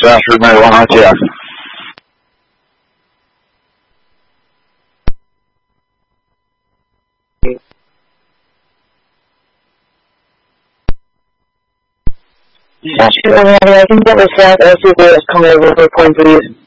暂时没往上接。 I can get the staff SCP coming over for point, please.